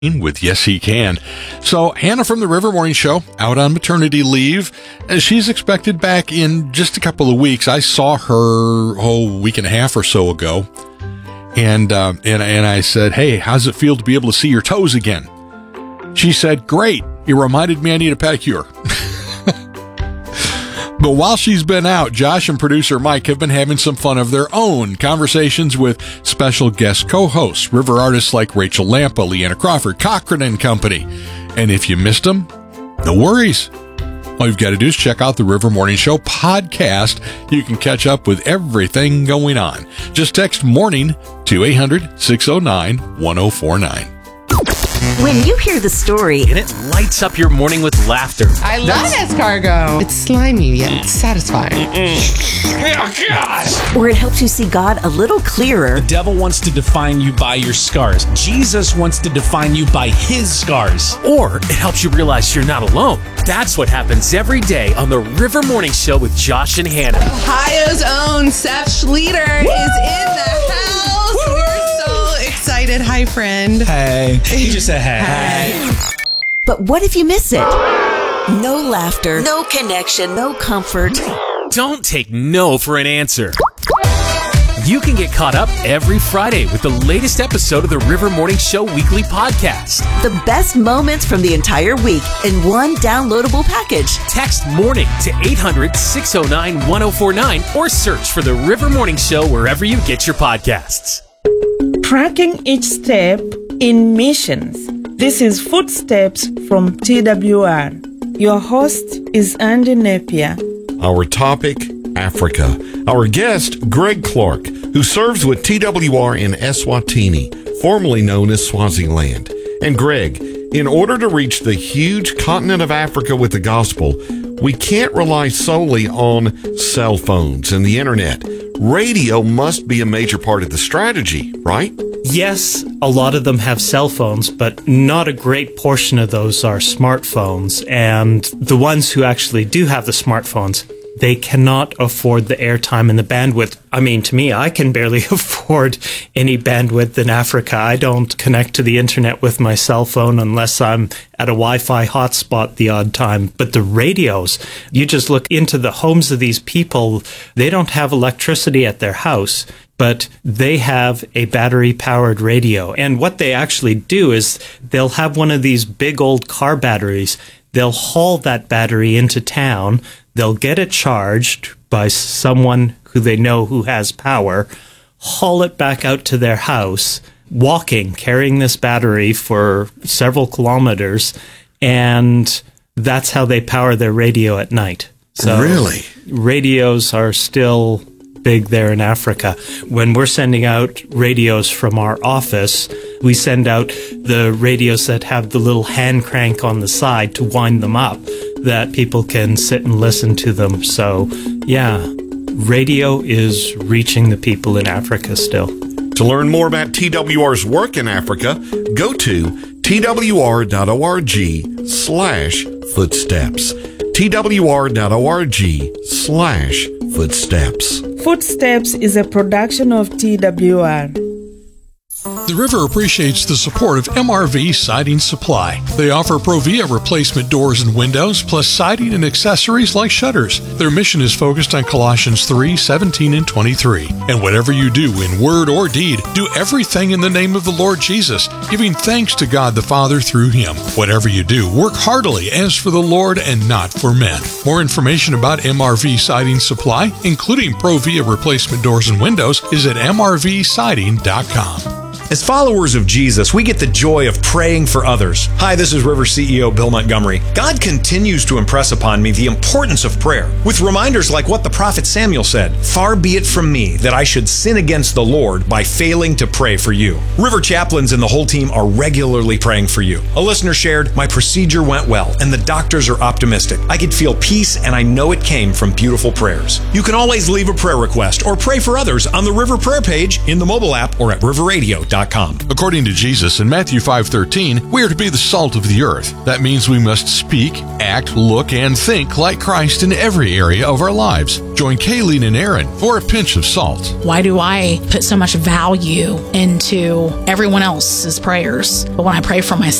with Yes He Can. So Hannah from the River Morning Show out on maternity leave. She's expected back in just a couple of weeks. I saw her a week and a half or so ago, and I said, "Hey, how's it feel to be able to see your toes again?" She said, "Great. It reminded me I need a pedicure." But while she's been out, Josh and producer Mike have been having some fun of their own. Conversations with special guest co-hosts, river artists like Rachel Lampa, Leanna Crawford, Cochran and Company. And if you missed them, no worries. All you've got to do is check out the River Morning Show podcast. You can catch up with everything going on. Just text MORNING to 800-609-1049. When you hear the story, and it lights up your morning with laughter. I love escargot. It's slimy yet satisfying. Or it helps you see God a little clearer. The devil wants to define you by your scars. Jesus wants to define you by his scars. Or it helps you realize you're not alone. That's what happens every day on the River Morning Show with Josh and Hannah. Ohio's own Seth Schleter is in the house. We're so excited. Hi, friend. Hey. He just said hey. But what if you miss it? No laughter, no connection, no comfort. Don't take no for an answer. You can get caught up every Friday with the latest episode of the River Morning Show weekly podcast. The best moments from the entire week in one downloadable package. Text MORNING to 800-609-1049 or search for the River Morning Show wherever you get your podcasts. Tracking each step in missions. This is Footsteps from TWR. Your host is Andy Napier. Our topic, Africa. Our guest, Greg Clark, who serves with TWR in Eswatini, formerly known as Swaziland. And Greg, in order to reach the huge continent of Africa with the gospel, we can't rely solely on cell phones and the internet. Radio must be a major part of the strategy, right? Yes, a lot of them have cell phones, but not a great portion of those are smartphones. And the ones who actually do have the smartphones, they cannot afford the airtime and the bandwidth. I mean, to me, I can barely afford any bandwidth in Africa. I don't connect to the internet with my cell phone unless I'm at a Wi-Fi hotspot the odd time. But the radios, you just look into the homes of these people, they don't have electricity at their house, but they have a battery-powered radio. And what they actually do is they'll have one of these big old car batteries. They'll haul that battery into town. They'll get it charged by someone who they know who has power, haul it back out to their house, walking, carrying this battery for several kilometers, and that's how they power their radio at night. So really? Radios are still big there in Africa. When we're sending out radios from our office, we send out the radios that have the little hand crank on the side to wind them up, that people can sit and listen to them. So, yeah, radio is reaching the people in Africa still. To learn more about TWR's work in Africa, go to twr.org/footsteps. twr.org/footsteps. Footsteps is a production of TWR. The River appreciates the support of MRV Siding Supply. They offer Provia replacement doors and windows, plus siding and accessories like shutters. Their mission is focused on Colossians 3:17 and 23. And whatever you do in word or deed, do everything in the name of the Lord Jesus, giving thanks to God the Father through Him. Whatever you do, work heartily as for the Lord and not for men. More information about MRV Siding Supply, including Provia replacement doors and windows, is at mrvsiding.com. As followers of Jesus, we get the joy of praying for others. Hi, this is River CEO Bill Montgomery. God continues to impress upon me the importance of prayer, with reminders like what the prophet Samuel said, "Far be it from me that I should sin against the Lord by failing to pray for you." River chaplains and the whole team are regularly praying for you. A listener shared, "My procedure went well, and the doctors are optimistic. I could feel peace, and I know it came from beautiful prayers." You can always leave a prayer request or pray for others on the River Prayer page, in the mobile app, or at riverradio.com. SaltOfTheEarth.com. According to Jesus in Matthew 5:13, we are to be the salt of the earth. That means we must speak, act, look, and think like Christ in every area of our lives. Join Kayleen and Aaron for a pinch of salt. Why do I put so much value into everyone else's prayers? But when I pray for myself,